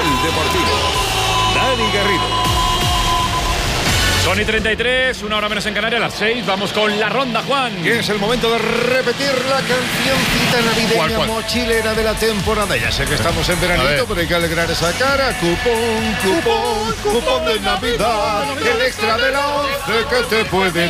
Deportivo. Dani Garrido. Son y 33, una hora menos en Canarias, a las 6. Vamos con la ronda, Juan. Que es el momento de repetir la cancioncita navideña ¿Cuál? mochilera de la temporada. Ya sé que estamos en veranito, pero hay que alegrar esa cara. Cupón de Navidad. El extra de la 11 que te puede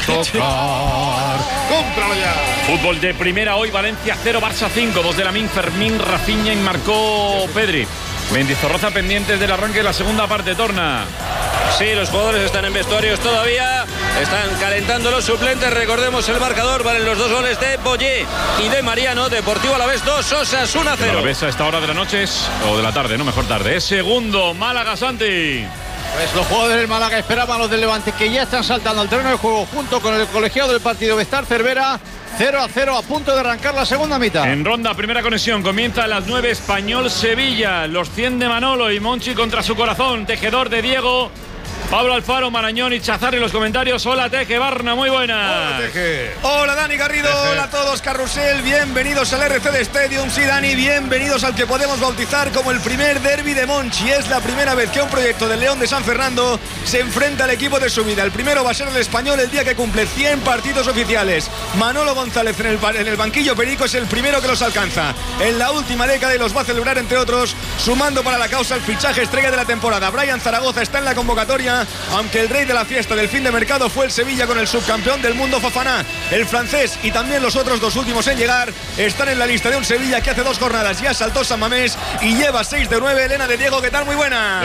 tocar. ¡Cómpralo ya! Fútbol de primera hoy, Valencia 0, Barça 5. 2 de Lamine, Fermín, Rafinha y marcó Pedri. Mendizorroza pendientes del arranque de la segunda parte, Torna. Sí, los jugadores están en vestuarios todavía, están calentando los suplentes. Recordemos el marcador, valen los 2 goles de Boyé y de Mariano. Deportivo Alavés 2, Osasuna 0. Alavés a esta hora de la noche o de la tarde, no, mejor tarde. Es segundo, Málaga, Santi. Pues los jugadores del Málaga esperaban a los del Levante, que ya están saltando al terreno de juego junto con el colegiado del partido Bestar Cervera. 0-0 a punto de arrancar la segunda mitad. En ronda, primera conexión, comienza a las 9, Español-Sevilla. Los 100 de Manolo y Monchi contra su corazón. Tejedor de Diego, Pablo Alfaro, Marañón y Chazarri en los comentarios. Hola, Teje Barna, muy buenas. Hola, Teje. Hola, Dani Garrido. Hola a todos, Carrusel. Bienvenidos al RCD Stadium. Sí, Dani, bienvenidos al que podemos bautizar como el primer derbi de Monchi. Es la primera vez que un proyecto del León de San Fernando se enfrenta al equipo de su vida. El primero va a ser el Español el día que cumple 100 partidos oficiales. Manolo González en el banquillo perico es el primero que los alcanza en la última década y los va a celebrar, entre otros, sumando para la causa el fichaje estrella de la temporada. Brian Zaragoza está en la convocatoria, aunque el rey de la fiesta del fin de mercado fue el Sevilla con el subcampeón del mundo Fofana. El francés y también los otros 2 últimos en llegar están en la lista de un Sevilla que hace 2 jornadas ya saltó San Mamés y lleva 6 de 9. Elena de Diego, ¿qué tal? Muy buena.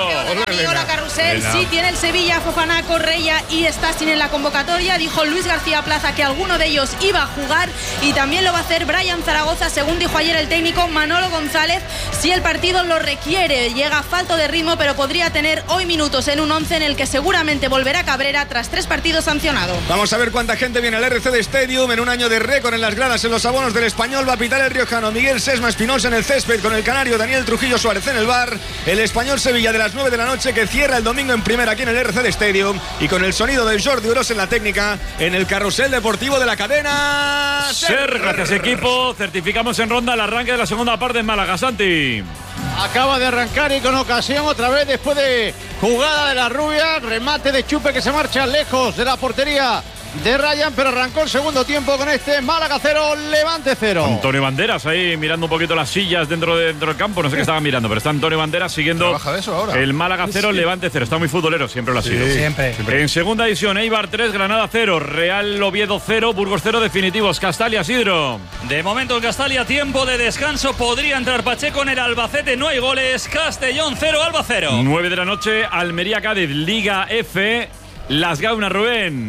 Hola, Carrusel. Sí, tiene el Sevilla, Fofana, Correia y Stassin en la convocatoria. Dijo Luis García Plaza que alguno de ellos iba a jugar y también lo va a hacer Brian Zaragoza, según dijo ayer el técnico Manolo González, si el partido lo requiere. Llega falto de ritmo, pero podría tener hoy minutos en un 11 en el que seguramente volverá Cabrera tras 3 partidos sancionado. Vamos a ver cuánta gente viene al RCD Stadium en un año de récord en las gradas. En los abonos del Español va a pitar el riojano Miguel Sesma Espinosa en el césped, con el canario Daniel Trujillo Suárez en el bar. El Español Sevilla de las 9 de la noche, que cierra el domingo en primera aquí en el RCD Stadium, y con el sonido de Jordi Uros en la técnica en el carrusel deportivo de la cadena SER. Gracias, equipo. Certificamos en ronda el arranque de la segunda parte en Málaga, Santi. Acaba de arrancar y con ocasión otra vez después de jugada de la rubia, remate de Chupe que se marcha lejos de la portería de Ryan, pero arrancó el segundo tiempo con este Málaga 0, Levante 0. Antonio Banderas ahí mirando un poquito las sillas dentro del campo, no sé qué estaban mirando, pero está Antonio Banderas siguiendo de eso ahora. El Málaga 0, sí. Levante 0. Está muy futbolero, siempre lo ha sido. Siempre. En segunda división, Eibar 3, Granada 0, Real Oviedo 0, Burgos 0, definitivos. Castalia, Sidro. De momento el Castalia, tiempo de descanso. Podría entrar Pacheco en el Albacete, no hay goles. Castellón 0, Alba 0. 9 de la noche, Almería Cádiz, Liga F. Las Gaunas, Rubén.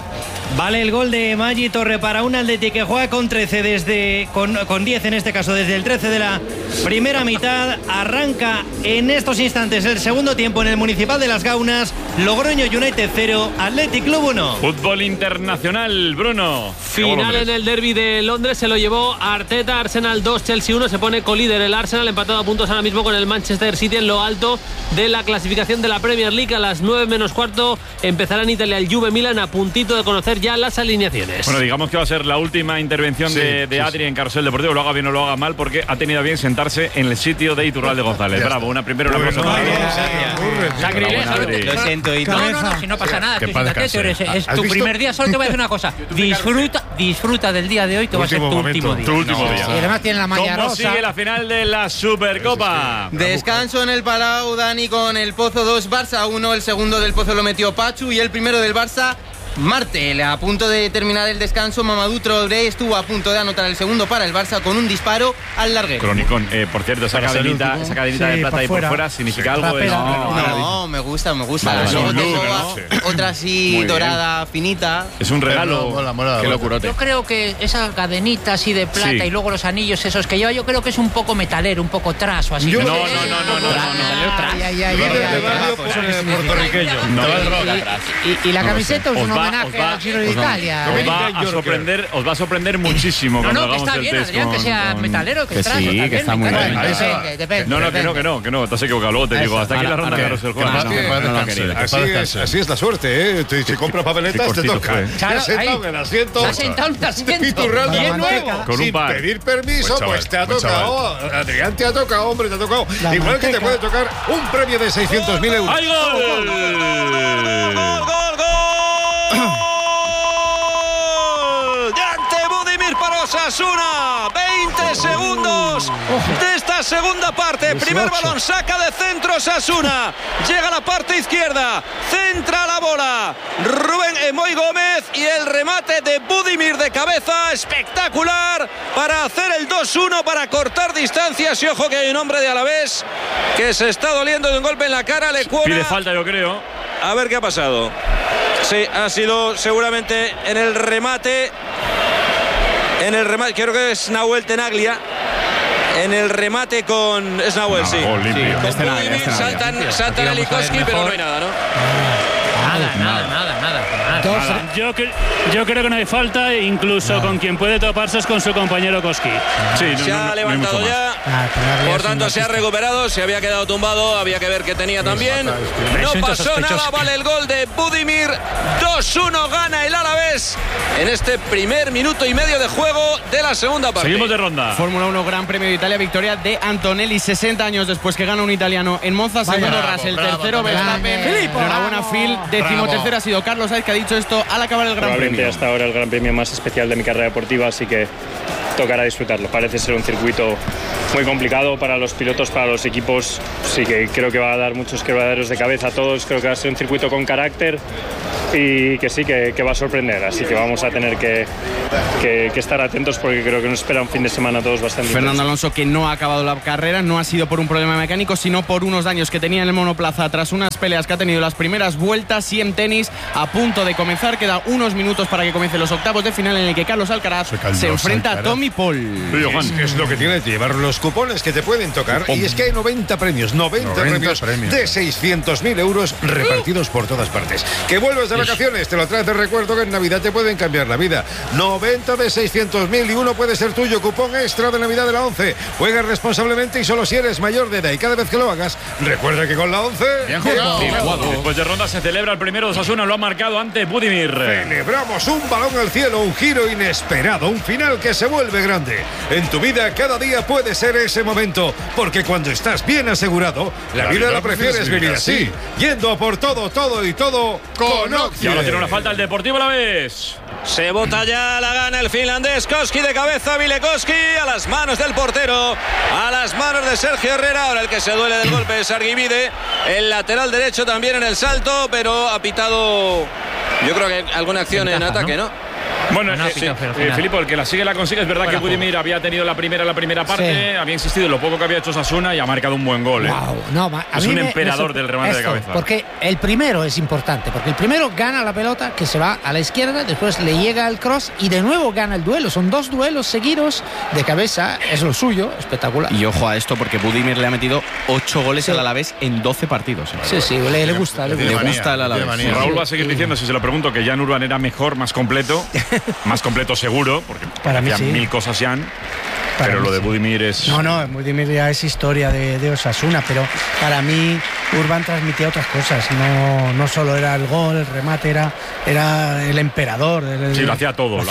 Vale el gol de Maggi Torre para un Atleti que juega con 13 con 10 en este caso desde el 13 de la primera mitad. Arranca en estos instantes el segundo tiempo en el Municipal de Las Gaunas. Logroño United 0, Athletic Club 1. Fútbol internacional, Bruno. Final en el derbi de Londres, se lo llevó Arteta. Arsenal 2, Chelsea 1, se pone colíder el Arsenal, empatado a puntos ahora mismo con el Manchester City en lo alto de la clasificación de la Premier League. A las 9 menos cuarto empezará en Italia el Juve Milan, a puntito de conocer ya las alineaciones. Bueno, digamos que va a ser la última intervención de Adri en Carrusel Deportivo, lo haga bien o lo haga mal, porque ha tenido a bien sentarse en el sitio de Iturralde González. Bravo, una primera cosa. Lo siento, no, si no pasa nada. Es tu primer día, solo te voy a decir una cosa. Disfruta del día de hoy, que va a ser tu último día. Tu último día. Y además tiene la malla rosa. ¿Cómo sigue la final de la Supercopa? Descanso en el Palau, Dani, con el Pozo 2, Barça 1. El segundo del Pozo lo metió Pachu y el primero del Barça, Martel. A punto de terminar el descanso, Mamadou Traoré estuvo a punto de anotar el segundo para el Barça con un disparo al larguero. Cronicón, por cierto, esa cadenita de plata ahí por fuera significa algo. No, me gusta. Otra así dorada, finita. Es un regalo. Qué locurote. Yo creo que esa cadenita así de plata y luego los anillos esos que lleva, yo creo que es un poco metalero, un poco trash o así. No. Puertorriqueño. Y la camiseta es un homenaje al Giro de Italia. Os va a sorprender muchísimo cuando hagamos el test. Que está bien, Adrián, que sea metalero, que trazo también. Que está muy bien. Depende. No, te has equivocado. Luego te digo, hasta aquí la ronda de Carrusel Juan. Así es la suerte, ¿eh? Si compras papeletas, te toca. Claro, te has sentado en el asiento. Se ha sentado en el asiento. Bien nuevo. Con un par. Sin pedir permiso, pues te ha tocado. Adrián, te ha tocado, hombre, te ha tocado. Igual que te puede tocar un premio de 600.000 euros. ¡Hay gol! ¡Ante Budimir para Osasuna! 20 segundos de esta segunda parte. Primer balón, saca de centro Osasuna. Llega a la parte izquierda. Centra la bola. Rubén Emoy Gómez y el remate de Budimir de cabeza. Espectacular para hacer el 2-1, para cortar distancias. Y ojo que hay un hombre de Alavés que se está doliendo de un golpe en la cara. Pide falta, yo creo. A ver qué ha pasado. Sí, ha sido seguramente en el remate. Creo que es Nahuel Tenaglia. En el remate con... Es Nahuel, sí. Saltan a Likoski, pero no hay nada, ¿no? Nada. Yo creo que no hay falta, incluso con quien puede toparse es con su compañero Koski. Sí, se ha levantado ya. Por tanto, se ha recuperado. Se había quedado tumbado. Había que ver qué tenía también. No pasó nada. Vale el gol de Budimir. 2-1 gana el Alavés en este primer minuto y medio de juego de la segunda parte. Seguimos de ronda. Fórmula 1 Gran Premio de Italia. Victoria de Antonelli. 60 años después que gana un italiano en Monza. Segundo Russell. Tercero Verstappen. Enhorabuena, Phil. 13º ha sido Carlos Sainz, que ha dicho esto al acabar el Gran Premio. Hasta ahora el Gran Premio más especial de mi carrera deportiva, así que tocará disfrutarlo. Parece ser un circuito muy complicado para los pilotos, para los equipos. Sí que creo que va a dar muchos quebraderos de cabeza a todos. Creo que va a ser un circuito con carácter y que sí, que va a sorprender. Así que vamos a tener que estar atentos porque creo que nos espera un fin de semana a todos bastante Fernando Alonso, que no ha acabado la carrera, no ha sido por un problema mecánico, sino por unos daños que tenía en el monoplaza tras unas peleas que ha tenido las primeras vueltas. Y en tenis, a punto de comenzar, queda unos minutos para que comiencen los octavos de final, en el que Carlos Alcaraz se enfrenta a Tommy Paul. Es lo que tiene que llevar los cupones que te pueden tocar, y es que hay 90 premios, 90 premios de 600.000 euros repartidos por todas partes. Que vuelves de vacaciones, te lo traes de recuerdo, que en Navidad te pueden cambiar la vida. 90 de 600.000 y uno puede ser tuyo. Cupón extra de Navidad de la 11. Juega responsablemente y solo si eres mayor de edad, y cada vez que lo hagas, recuerda que con la 11 bien jugado. Después de ronda se celebra el primero de Osasuna, lo ha marcado ante Budimir. Celebramos un balón al cielo, un giro inesperado, un final que se vuelve grande. En tu vida cada día puede ser ese momento, porque cuando estás bien asegurado, la vida la prefieres vivir así, yendo a por todo con Occident. Y ahora tiene una falta el Deportivo Alavés. Se bota ya, la gana el finlandés. Koski de cabeza, Ville Koski a las manos del portero, a las manos de Sergio Herrera. Ahora el que se duele del golpe es Arguivide, el lateral derecho también en el salto, pero ha pitado, yo creo que alguna acción en ataque, ¿no? Bueno, Filipo, el que la sigue la consigue. Es verdad que Budimir había tenido la primera parte, había insistido en lo poco que había hecho Osasuna y ha marcado un buen gol. Es un emperador del remate de cabeza. Porque el primero es importante, porque el primero gana la pelota, que se va a la izquierda, después le llega el cross y de nuevo gana el duelo. Son 2 duelos seguidos de cabeza, es lo suyo, espectacular. Y ojo a esto, porque Budimir le ha metido 8 goles al Alavés en 12 partidos. Sí, le gusta el Alavés. Raúl va a seguir diciendo, si se lo pregunto, que Jan Urban era mejor, más completo. Más completo seguro, porque para mí sí. 1000 cosas Jan. Pero lo de Budimir es... No, Budimir ya es historia de Osasuna, pero para mí Urban transmitía otras cosas. No solo era el gol, el remate, era el emperador. Sí, lo hacía todo.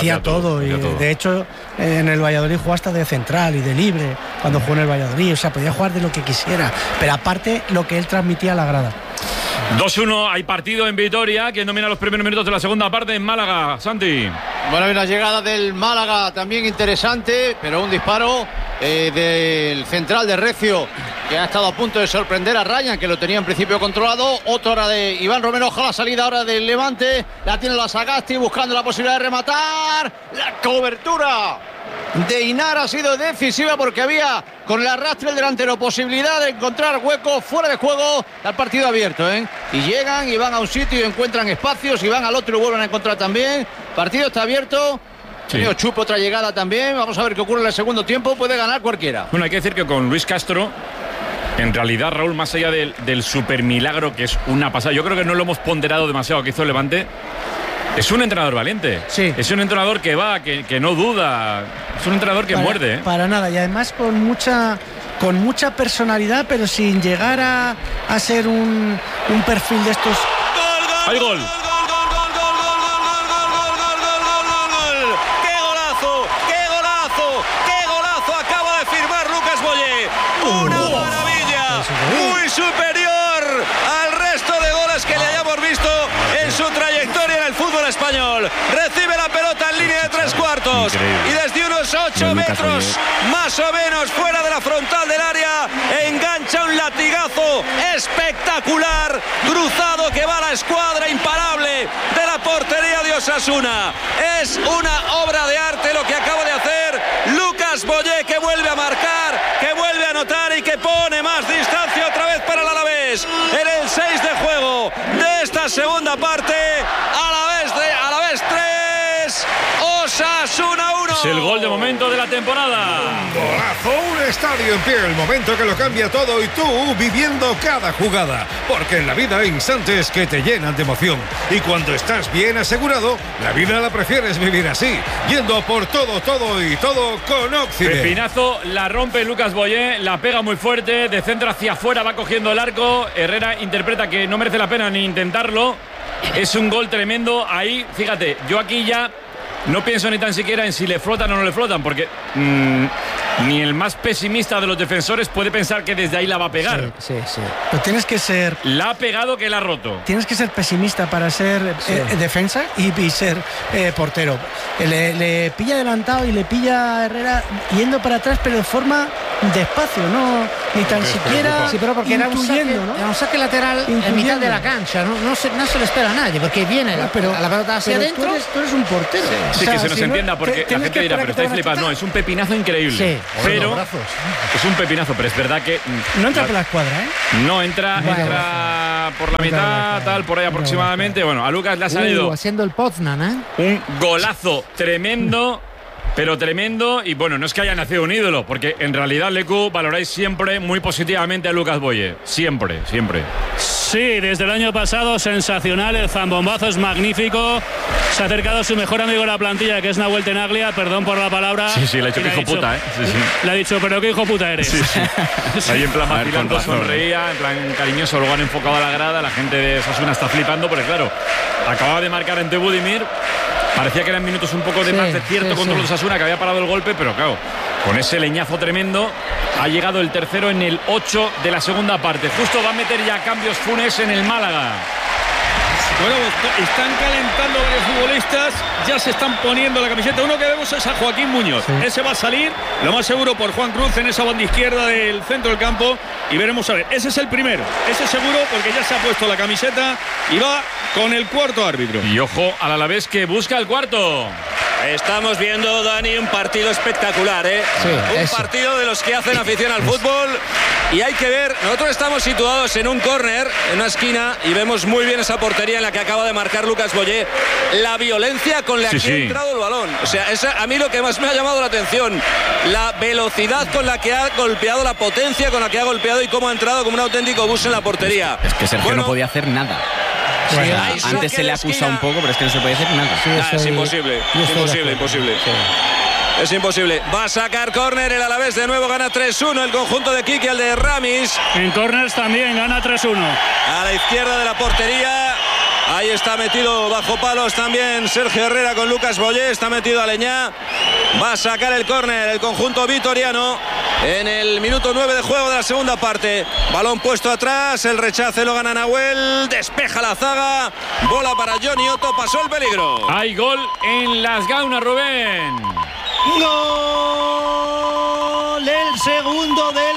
De hecho, en el Valladolid jugó hasta de central y de libre, cuando jugó en el Valladolid. O sea, podía jugar de lo que quisiera. Pero aparte, lo que él transmitía a la grada. 2-1, hay partido en Vitoria. ¿Quién domina los primeros minutos de la segunda parte en Málaga? Santi. Bueno, hay una llegada del Málaga también interesante, pero un disparo del central de Recio, que ha estado a punto de sorprender a Ryan, que lo tenía en principio controlado. Otra hora de Iván Romero, ojalá la salida ahora del Levante. La tiene la Sagasti buscando la posibilidad de rematar. La cobertura de Inar ha sido decisiva, porque había con el arrastre del delantero posibilidad de encontrar hueco fuera de juego. Al partido abierto, y llegan y van a un sitio y encuentran espacios, y van al otro y lo vuelven a encontrar también. Partido está abierto. Sí. Chupo, otra llegada también. Vamos a ver qué ocurre en el segundo tiempo. Puede ganar cualquiera. Bueno, hay que decir que con Luis Castro, en realidad, Raúl, más allá del super milagro, que es una pasada, yo creo que no lo hemos ponderado demasiado que hizo el Levante. Es un entrenador valiente. Sí. Es un entrenador que va, que no duda. Es un entrenador que muerde. Para nada. Y además con mucha personalidad, pero sin llegar a ser un perfil de estos. ¡Hay gol! Una maravilla, muy superior al resto de goles que le hayamos visto en su trayectoria en el fútbol español. Recibe la pelota en línea de 3/4 y desde unos 8 metros más o menos fuera de la frontal del área engancha un latigazo espectacular, cruzado, que va a la escuadra imparable de la portería de Osasuna. Es una obra de arte lo que acaba de hacer Lucas Boyé, que vuelve a marcar, que vuelve a anotar y que pone más distancia otra vez para el Alavés en el 6 de juego de esta segunda parte. Alavés 3, Osasuna 1. Es el gol de momento de la temporada. Un golazo, un estadio en pie, el momento que lo cambia todo y tú viviendo cada jugada. Porque en la vida hay instantes que te llenan de emoción. Y cuando estás bien asegurado, la vida la prefieres vivir así, yendo por todo con Occident. Pepinazo, la rompe Lucas Boyé, la pega muy fuerte, de centro hacia afuera va cogiendo el arco. Herrera interpreta que no merece la pena ni intentarlo. Es un gol tremendo. Ahí, fíjate, yo aquí ya no pienso ni tan siquiera en si le flotan o no le flotan, porque ni el más pesimista de los defensores puede pensar que desde ahí la va a pegar. Sí. Pero tienes que ser... La ha pegado que la ha roto. Tienes que ser pesimista para ser defensa y ser portero. Le pilla adelantado y le pilla a Herrera yendo para atrás, pero de forma despacio, no ni tan siquiera. Sí, pero porque era un saque lateral en mitad de la cancha, no se le espera a nadie, porque viene la pelota hacia adentro. Tú eres un portero. Sí, que se nos entienda, porque la gente dirá, pero estáis flipando. No, es un pepinazo increíble. Sí. Pero es un pepinazo, pero es verdad que no entra por la escuadra, no entra por la mitad, tal, por ahí aproximadamente. Bueno, a Lucas le ha salido haciendo el Poznan, un golazo tremendo. Pero tremendo, y bueno, no es que haya nacido un ídolo, porque en realidad, Lecu, valoráis siempre muy positivamente a Lucas Boyé. Siempre. Sí, desde el año pasado, sensacional, el zambombazo es magnífico. Se ha acercado a su mejor amigo de la plantilla, que es Nahuel Tenaglia, perdón por la palabra. Sí, le ha dicho que hijo puta, ¿eh? Sí. Le ha dicho, pero qué hijo puta eres. Sí. Ahí en plan vacilando, sonreía, en plan cariñoso, luego han enfocado a la grada, la gente de Osasuna está flipando, porque claro, acababa de marcar ante Budimir. Parecía que eran minutos un poco de más de cierto control de Osasuna, que había parado el golpe, pero claro, con ese leñazo tremendo ha llegado el tercero en el 8 de la segunda parte. Justo va a meter ya cambios Funes en el Málaga. Bueno, están calentando varios futbolistas, ya se están poniendo la camiseta. Uno que vemos es a Joaquín Muñoz. Ese va a salir, lo más seguro, por Juan Cruz en esa banda izquierda del centro del campo. Y veremos a ver. Ese es el primero. Ese seguro, porque ya se ha puesto la camiseta y va con el cuarto árbitro. Y ojo al Alavés, que busca el cuarto. Estamos viendo, Dani, un partido espectacular, ¿eh? Sí, un partido de los que hacen afición al fútbol. Y hay que ver, nosotros estamos situados en un córner, en una esquina, y vemos muy bien esa portería en la que acaba de marcar Lucas Boyé. La violencia con la que ha entrado el balón. O sea, a mí lo que más me ha llamado la atención, la velocidad con la que ha golpeado, la potencia con la que ha golpeado y cómo ha entrado como un auténtico bus en la portería. Es que Sergio no podía hacer nada. Bueno, antes se le acusa un poco, pero es que no se puede hacer nada. Es imposible. Es imposible. Va a sacar córner el Alavés, de nuevo gana 3-1 el conjunto de Quique, el de Ramis. En córners también gana 3-1. A la izquierda de la portería. Ahí está metido bajo palos también Sergio Herrera con Lucas Boyé. Está metido Aleñá. Va a sacar el córner el conjunto vitoriano en el minuto 9 de juego de la segunda parte. Balón puesto atrás. El rechace lo gana Nahuel. Despeja la zaga. Bola para Johnny Otto. Pasó el peligro. Hay gol en Las Gaunas, Rubén. ¡Gol! El segundo del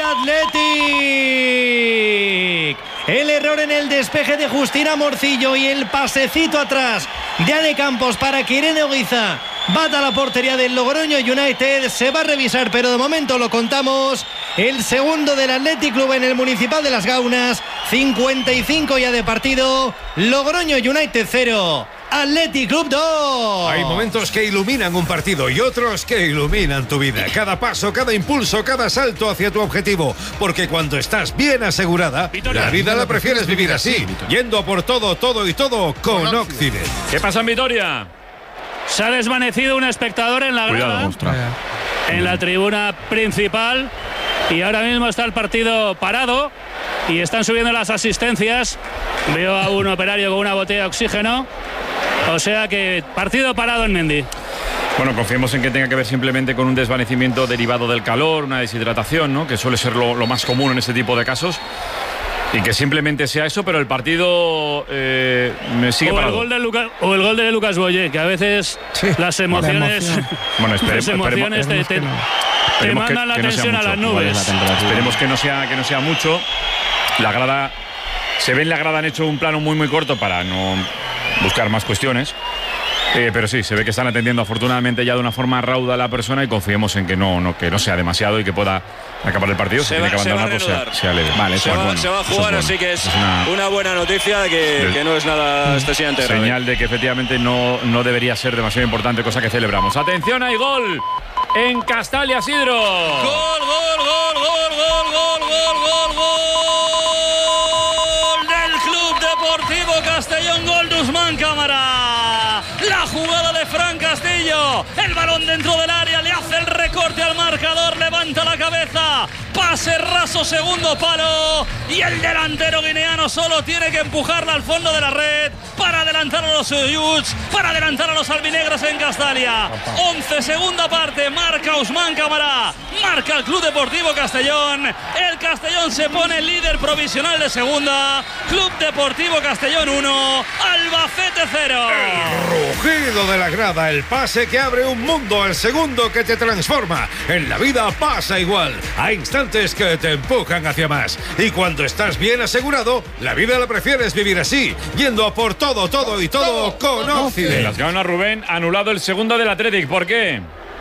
Athletic. El error en el despeje de Justina Morcillo y el pasecito atrás de Ane Campos para que Irene Oguiza bata la portería del Logroño United. Se va a revisar, pero de momento lo contamos. El segundo del Athletic Club en el Municipal de Las Gaunas. 55 ya de partido. Logroño United 0. Athletic Club 2. Hay momentos que iluminan un partido y otros que iluminan tu vida. Cada paso, cada impulso, cada salto hacia tu objetivo. Porque cuando estás bien asegurada, la vida la prefieres vivir así. Yendo a por todo, todo y todo con Occident. ¿Qué pasa en Vitoria? Se ha desvanecido un espectador en la grada, en la tribuna principal, y ahora mismo está el partido parado y están subiendo las asistencias. Veo a un operario con una botella de oxígeno, o sea que partido parado en Mendy. Bueno, confiemos en que tenga que ver simplemente con un desvanecimiento derivado del calor, una deshidratación, ¿no? Que suele ser lo más común en este tipo de casos. Y que simplemente sea eso, pero el partido me sigue parado. O el gol de Lucas Boye, que a veces las emociones... Bueno, te mandan la tensión a las nubes. Esperemos que no sea mucho. La grada... Se ve en la grada, han hecho un plano muy muy corto para no buscar más cuestiones. Pero sí, se ve que están atendiendo afortunadamente ya de una forma rauda a la persona y confiemos en que no sea demasiado y que pueda acabar el partido. Se tiene que abandonar, pues sea leve. Vale, se va a jugar, así que es una buena noticia que no es nada excesivamente grave. Señal de que efectivamente no debería ser demasiado importante, cosa que celebramos. Atención, hay gol en Castalia, Sidro. Gol del Club Deportivo Castellón, gol de Usman Cámara. La jugada de Fran Castillo, el balón dentro del área, le hace el recorte al marcador, levanta la cabeza, pase raso, segundo palo, y el delantero guineano solo tiene que empujarla al fondo de la red para adelantar a los Suyuts, para adelantar a los albinegros en Castalia. 11, segunda parte, marca Usman Cámara, marca el Club Deportivo Castellón. El Castellón se pone líder provisional de segunda. Club Deportivo Castellón 1, Albacete 0. Rugido de la grada, el pase que abre un mundo, el segundo que te transforma. En la vida pasa igual. Hay instantes que te empujan hacia más. Y cuando estás bien asegurado, la vida la prefieres vivir así, yendo a por todo, todo y todo con Occident. Las gana Rubén, anulado el segundo del Athletic. ¿Por qué?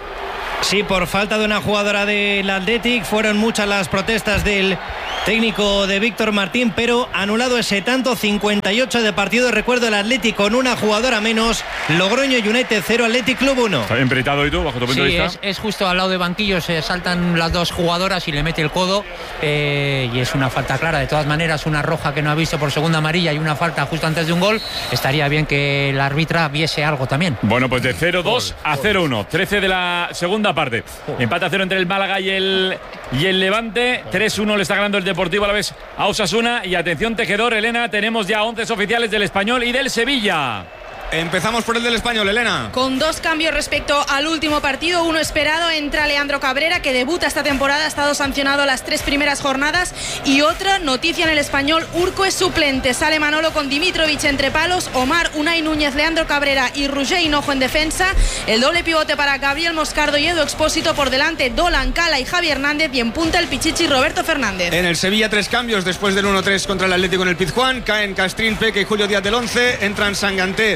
Sí, por falta de una jugadora del Athletic. Fueron muchas las protestas del técnico de Víctor Martín, pero anulado ese tanto. 58 de partido. Recuerdo, el Athletic con una jugadora menos. Logroño United 0, Athletic Club 1. ¿Está bien peritado y tú, bajo tu punto de vista? Sí, es justo al lado de banquillo. Se saltan las dos jugadoras y le mete el codo. Y es una falta clara. De todas maneras, una roja que no ha visto por segunda amarilla y una falta justo antes de un gol. Estaría bien que la árbitra viese algo también. Bueno, pues de 0-2 a 0-1. 13 de la segunda parte. Empate a 0 entre el Málaga y el Levante. 3-1 le está ganando el Deportivo Alavés a Osasuna. Y atención, tejedor, Elena, tenemos ya 11 oficiales del Español y del Sevilla. Empezamos por el del Español, Elena. Con dos cambios respecto al último partido. Uno esperado, entra Leandro Cabrera, que debuta esta temporada, ha estado sancionado las 3 primeras jornadas. Y otra noticia en el Español, Urco es suplente. Sale Manolo con Dimitrovic entre palos, Omar, Unai Núñez, Leandro Cabrera y Roger Hinojo en defensa. El doble pivote para Gabriel Moscardo y Edu Expósito, por delante Dolan, Cala y Javi Hernández, y en punta el Pichichi Roberto Fernández. En el Sevilla 3 cambios después del 1-3 contra el Atlético en el Pizjuán. Caen Castrín, Peque y Julio Díaz del 11. Entran Sanganté,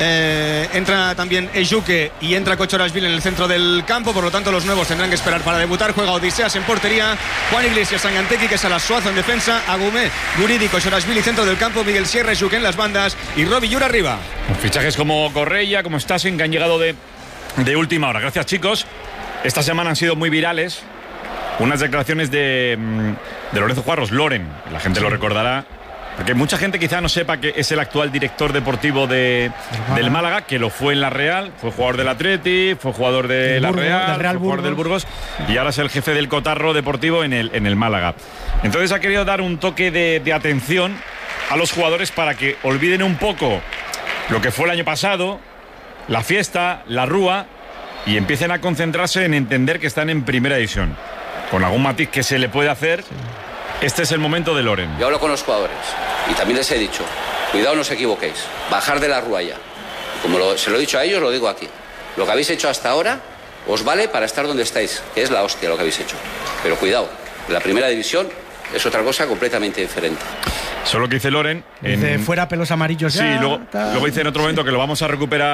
entra también Ejuque y entra Cochorasvili en el centro del campo. Por lo tanto, los nuevos tendrán que esperar para debutar. Juega Odiseas en portería, Juan Iglesias, Sangantequi, que es a la Suazo en defensa, Agumé, Guridi, Cochorasvili centro del campo, Miguel Sierra, Ejuque en las bandas y Robi Llura arriba. Fichajes como Correia, como Stassen, que han llegado de última hora. Gracias, chicos. Esta semana han sido muy virales unas declaraciones de Lorenzo Juarros, Loren. La gente lo recordará, porque mucha gente quizá no sepa que es el actual director deportivo del Málaga, que lo fue en la Real, fue jugador del Atleti, fue jugador de la Real, fue jugador del Burgos, y ahora es el jefe del cotarro deportivo en el Málaga. Entonces ha querido dar un toque de atención a los jugadores para que olviden un poco lo que fue el año pasado, la fiesta, la rúa, y empiecen a concentrarse en entender que están en primera división. Con algún matiz que se le puede hacer, este es el momento de Loren. Yo hablo con los jugadores y también les he dicho, cuidado, no os equivoquéis, bajar de la rúa ya. Como se lo he dicho a ellos, lo digo aquí. Lo que habéis hecho hasta ahora os vale para estar donde estáis, que es la hostia lo que habéis hecho. Pero cuidado, la primera división es otra cosa completamente diferente. Solo que dice Loren. Dice, fuera pelos amarillos ya. Sí, luego dice en otro momento que lo vamos a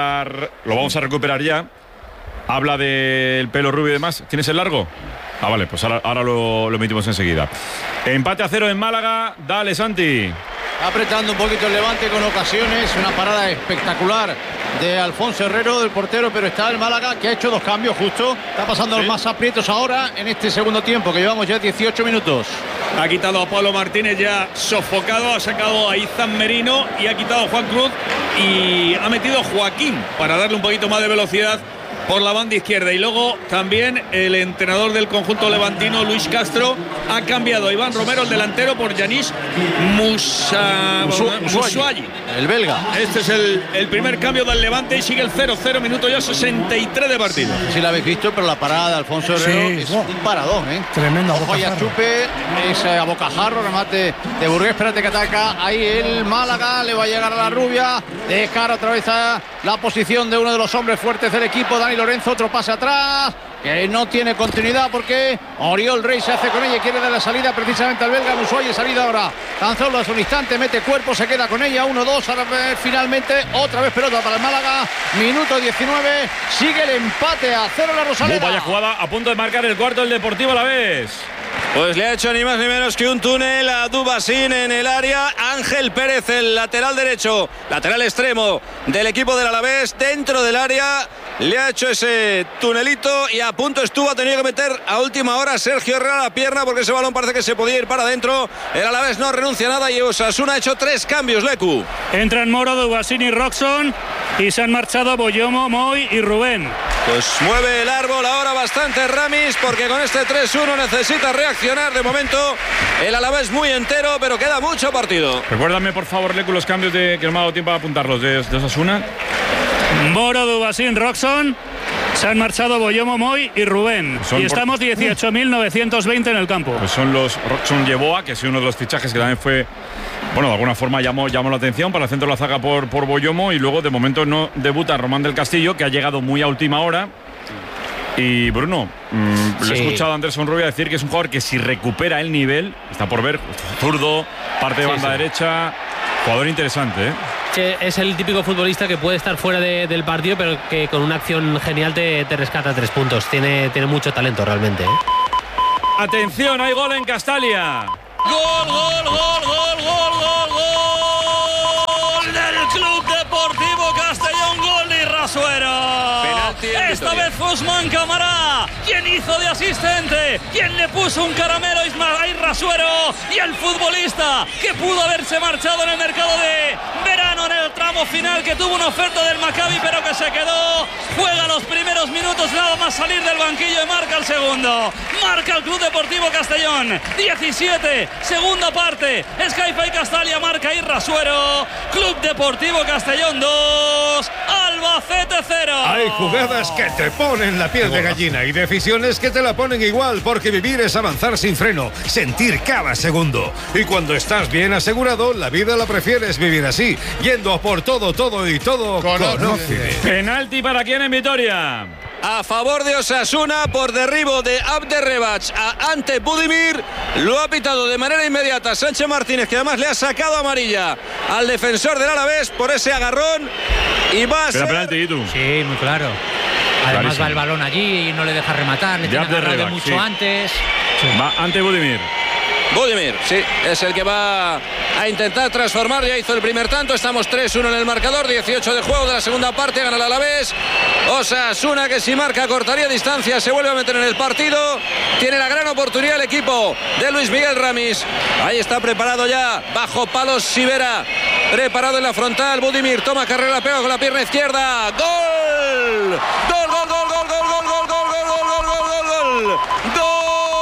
recuperar ya. Habla del pelo rubio y demás. ¿Tienes el largo? Ah, vale, pues ahora lo emitimos enseguida. Empate a 0 en Málaga. Dale, Santi. apretando un poquito el Levante con ocasiones. Una parada espectacular de Alfonso Herrero, del portero, pero está el Málaga, que ha hecho 2 cambios justo. Está pasando los más aprietos ahora en este segundo tiempo, que llevamos ya 18 minutos. Ha quitado a Pablo Martínez ya sofocado, ha sacado a Izan Merino y ha quitado a Juan Cruz y ha metido a Joaquín para darle un poquito más de velocidad por la banda izquierda. Y luego también el entrenador del conjunto levantino, Luis Castro, ha cambiado a Iván Romero, el delantero, por Yanis Musuayi, el belga. Este es el primer cambio del Levante y sigue el 0-0, minuto ya 63 de partido. Si la habéis visto, pero la parada de Alfonso Herrero es un paradón, ¿eh? Tremendo. Ojo, ya chupe, es a bocajarro, remate de Burgués. Espérate que ataca ahí el Málaga, le va a llegar a la rubia, de cara otra vez a la posición de uno de los hombres fuertes del equipo, Dani Lorenzo, otro pase atrás, que no tiene continuidad porque Oriol Rey se hace con ella y quiere dar la salida precisamente al belga. Musuayi, salida ahora, Tanzolo hace un instante, mete cuerpo, se queda con ella, 1-2, ahora finalmente otra vez pelota para el Málaga, minuto 19, sigue el empate a 0 la Rosaleda. Vaya jugada, a punto de marcar el cuarto el Deportivo Alavés. Pues le ha hecho ni más ni menos que un túnel a Dubasín en el área. Ángel Pérez, el lateral derecho, lateral extremo del equipo del Alavés, dentro del área. Le ha hecho ese tunelito y a punto estuvo, ha tenido que meter a última hora Sergio Herrera la pierna porque ese balón parece que se podía ir para adentro. El Alavés no renuncia a nada y Osasuna ha hecho 3 cambios, Lecu. Entran Moro, Dubasín y Roxon y se han marchado Boyomo, Moy y Rubén. Pues mueve el árbol ahora bastante Ramis porque con este 3-1 necesita reaccionar. De momento el Alavés muy entero, pero queda mucho partido. Recuérdame por favor, Lecu, los cambios que no me ha dado tiempo a apuntarlos de Osasuna. Moro, Dubasín, Roxon. Se han marchado Boyomo, Moy y Rubén. Y estamos 18.920 en el campo. Pues son los Roxon Yeboah, que es uno de los fichajes que también fue, bueno, de alguna forma llamó la atención para el centro de la zaga por Boyomo. Y luego de momento no debuta Román del Castillo, que ha llegado muy a última hora. Y Bruno, le he escuchado a Anderson Rubia decir que es un jugador que si recupera el nivel, está por ver, zurdo, parte de banda derecha, jugador interesante, ¿eh? Es el típico futbolista que puede estar fuera del partido, pero que con una acción genial te rescata 3 puntos. Tiene mucho talento realmente, ¿eh? Atención, hay gol en Castalia. Gol, gol, gol, gol, gol, gol, gol del Club Deportivo Castellón, gol de Rasuero. Esta vez fue Usman Camará quien hizo de asistente, quien le puso un caramelo a Irrasuero, y el futbolista que pudo haberse marchado en el mercado de verano en el tramo final, que tuvo una oferta del Maccabi pero que se quedó, juega los primeros minutos nada más salir del banquillo y marca el segundo. Marca el Club Deportivo Castellón, 17, segunda parte, Skype y Castalia, marca Irrasuero. Club Deportivo Castellón 2, Albacete 0. Hay jugadas que te ponen la piel de gallina y decisiones que te la ponen igual, porque vivir es avanzar sin freno, sentir cada segundo. Y cuando estás bien asegurado, la vida la prefieres vivir así, yendo a por todo y todo con Occident. Penalti para quién en Vitoria. A favor de Osasuna por derribo de Abderrebach a Ante Budimir. Lo ha pitado de manera inmediata Sánchez Martínez, que además le ha sacado amarilla al defensor del Alavés por ese agarrón. Y va a ser penalti, ¿tú? Sí, muy claro. Además Clarísimo. va el balón allí y no le deja rematar, le tiene agarrado mucho antes. Va Ante Budimir. Budimir, sí, es el que va a intentar transformar. Ya hizo el primer tanto, estamos 3-1 en el marcador, 18 de juego de la segunda parte, gana el Alavés. Osasuna, que si marca cortaría distancia, se vuelve a meter en el partido. Tiene la gran oportunidad el equipo de Luis Miguel Ramis. Ahí está preparado ya, bajo palos Sivera, preparado en la frontal. Budimir toma carrera, pega con la pierna izquierda. ¡Gol! ¡Gol, gol, gol, gol, gol, gol, gol, gol, gol, gol, gol, gol, gol! ¡Gol!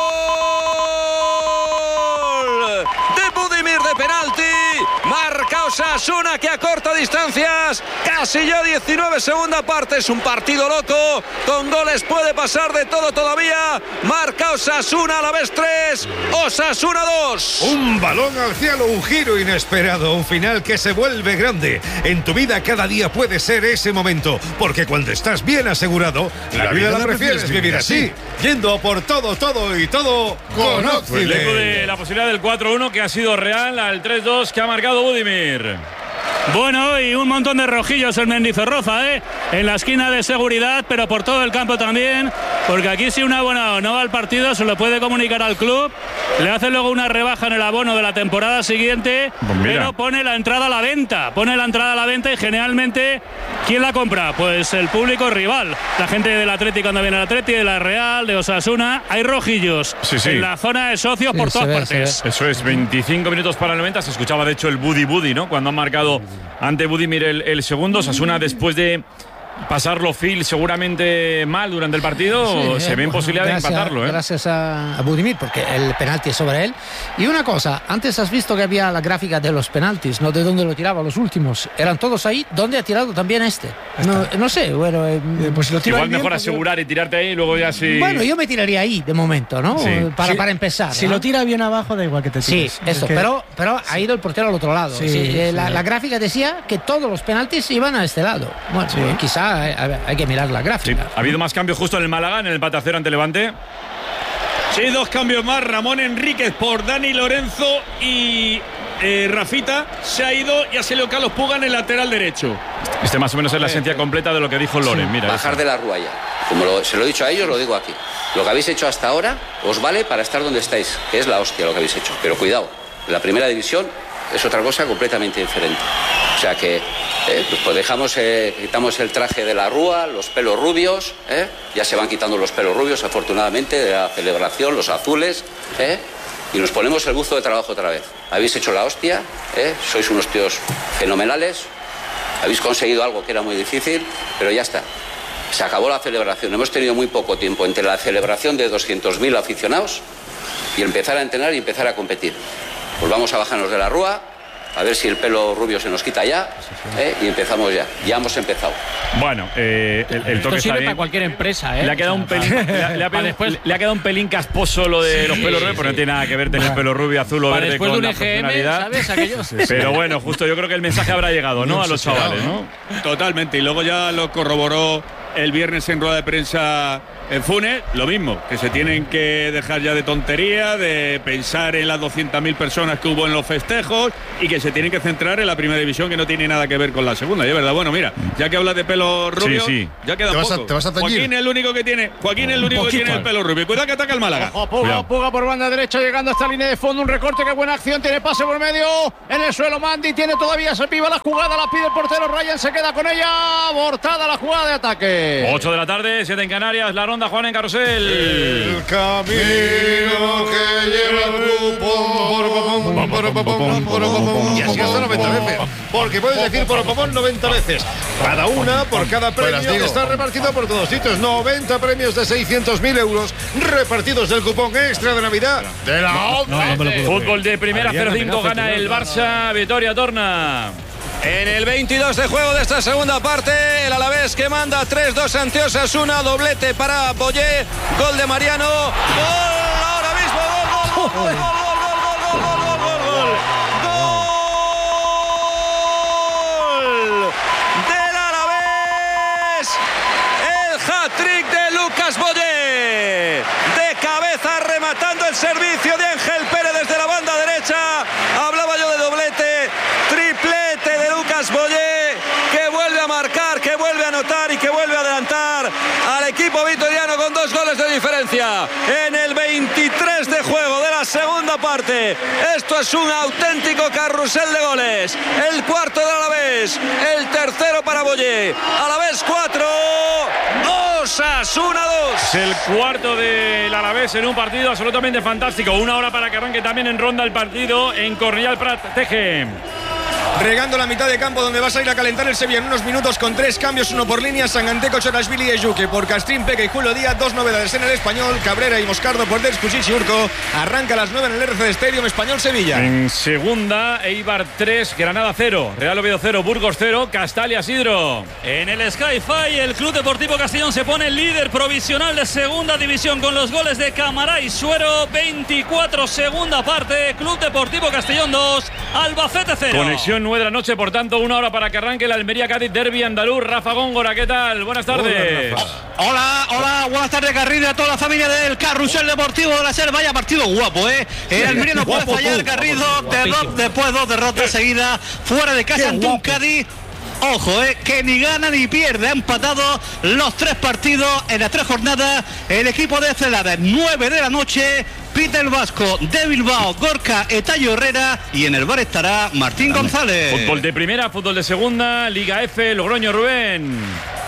De penalti, marca Osasuna, que acorta distancias, casi ya 19, segunda parte. Es un partido loco, con goles puede pasar de todo todavía. Marca Osasuna, Alavés 3, Osasuna 2. Un balón al cielo, un giro inesperado, un final que se vuelve grande. En tu vida cada día puede ser ese momento, porque cuando estás bien asegurado, la vida la prefieres vivir así, yendo a por todo y todo con Occident. De la posibilidad del 4-1 que ha sido real, al 3-2 que ha marcado Budimir. Bueno, y un montón de rojillos en Mendizorroza, en la esquina de seguridad, pero por todo el campo también. porque aquí si un abonado no va al partido se lo puede comunicar al club, le hace luego una rebaja en el abono de la temporada siguiente, pero pone la entrada a la venta, y generalmente ¿quién la compra? Pues el público rival, la gente del Atleti cuando viene al Atleti, de la Real, de Osasuna. Hay rojillos en la zona de socios por todas partes. Eso es, 25 minutos para el 90. Se escuchaba de hecho el Budi, ¿no? Cuando han marcado ante Budimir el segundo. Osasuna, después de pasarlo Phil seguramente mal durante el partido, se ve en posibilidad de empatarlo. Gracias a Budimir, porque el penalti es sobre él. Y una cosa, antes has visto que había la gráfica de los penaltis, no de dónde lo tiraba los últimos. Eran todos ahí, ¿dónde ha tirado también este? No sé, bueno... pues lo igual mejor asegurar y tirarte ahí y luego ya sí... Bueno, yo me tiraría ahí de momento, ¿no? Sí. Para empezar. Si lo tira bien abajo, da igual que te tires. Sí, eso, pero ha ido el portero al otro lado. La gráfica decía que todos los penaltis iban a este lado. Bueno, quizá hay que mirar la gráfica. Ha habido más cambios justo en el Málaga, en el empate a 0 ante Levante. Sí, 2 cambios más. Ramón Enríquez por Dani Lorenzo y Rafita se ha ido y ha salido Carlos Puga en el lateral derecho. Este más o menos es la esencia completa de lo que dijo Loren. Mira, bajar de la Ruaya. Como se lo he dicho a ellos, lo digo aquí. Lo que habéis hecho hasta ahora os vale para estar donde estáis, que es la hostia lo que habéis hecho. Pero cuidado, la primera división es otra cosa completamente diferente. O sea que pues quitamos el traje de la Rúa, los pelos rubios, ya se van quitando los pelos rubios afortunadamente de la celebración, los azules, y nos ponemos el buzo de trabajo otra vez. Habéis hecho la hostia, sois unos tíos fenomenales, habéis conseguido algo que era muy difícil, pero ya está. Se acabó la celebración. Hemos tenido muy poco tiempo entre la celebración de 200.000 aficionados y empezar a entrenar y empezar a competir. Pues vamos a bajarnos de la Rúa, a ver si el pelo rubio se nos quita ya, y empezamos ya. Ya hemos empezado. Bueno, el toque esto sirve para cualquier empresa, Le ha quedado un pelín, le ha quedado un pelín casposo lo de los pelos rubios, pero no tiene nada que ver tener pelo rubio, azul o verde después con de la un EGM, profesionalidad. ¿sabes? Aquellos. Pero bueno, justo yo creo que el mensaje habrá llegado, ¿no? A los chavales, ¿no? Totalmente. Y luego ya lo corroboró el viernes en rueda de prensa en Funes, lo mismo, que se tienen que dejar ya de tontería, de pensar en las 200.000 personas que hubo en los festejos y que se tienen que centrar en la primera división, que no tiene nada que ver con la segunda. Y es verdad, bueno, mira, ya que hablas de pelo rubio, ya queda poco. ¿Te vas a tañir? Joaquín es el único que tiene el pelo rubio. Cuidado que ataca el Málaga. Puga por banda derecha, llegando a esta línea de fondo, un recorte, qué buena acción, tiene pase por medio, en el suelo Mandi, tiene todavía, se piva la jugada, la pide el portero, Ryan se queda con ella, abortada la jugada de ataque. 8 de la tarde, 7 en Canarias, la ronda Juan en Carrusel. El camino que lleva el cupón. Y así hasta 90 veces. Porque puedes decir por cupón 90 veces. Cada una por cada premio que está repartido por todos sitios. 90 premios de 600.000 euros repartidos del cupón extra de Navidad de la ONCE. Fútbol de primera, 0-5 gana el Barça. Vitoria Torna. En el 22 de juego de esta segunda parte, el Alavés que manda 3-2 ante Osasuna, doblete para Boyé, gol de Mariano, gol ahora mismo, gol del Alavés, el hat-trick de Lucas Boyé, de cabeza rematando el servicio de Ángel Pérez desde la banda derecha. Hablaba yo de doblete, triplete de Lucas Boyé, que vuelve a marcar, que vuelve a anotar y que vuelve a adelantar al equipo vitoriano con 2 goles de diferencia en el 23 de juego de la segunda parte. Esto es un auténtico carrusel de goles. El cuarto de Alavés, el tercero para Boyé. Alavés 4, Osasuna 2. Es el cuarto del Alavés en un partido absolutamente fantástico. 1 hora para que arranque también en ronda el partido en Cornellà Prat. Teje. Regando la mitad de campo, donde vas a ir a calentar el Sevilla en unos minutos con 3 cambios, 1 por línea, Sanganteco, Chorashvili y Ejuque. Por Castrín, Peque y Julio Díaz, 2 novedades en el Español, Cabrera y Moscardo por Ders, Pusic y Urco. Arranca a las 9 en el RCD Stadium, Español-Sevilla. En segunda, Eibar 3, Granada 0, Real Oviedo 0, Burgos 0, Castalia Sidro. En el Sky-Fi, el Club Deportivo Castellón se pone líder provisional de segunda división con los goles de Camará y Suero. 24, segunda parte, Club Deportivo Castellón 2, Albacete 0. Conexión 9 de la noche, por tanto, 1 hora para que arranque el Almería-Cádiz Derbi andaluz. Rafa Góngora, ¿qué tal? Buenas tardes. Hola, buenas tardes, Garrido, a toda la familia del Carrusel Deportivo de la SER. Vaya partido guapo, El Almería no puede fallar, Garrido, después 2 derrotas seguidas, fuera de casa ante un Cádiz ojo, que ni gana ni pierde. Ha empatado los 3 partidos en las 3 jornadas el equipo de Celada. 9 de la noche, Peter Vasco de Bilbao, Gorka Etayo Herrera, y en el bar estará Martín González. Fútbol de primera, fútbol de segunda, Liga F, Logroño, Rubén.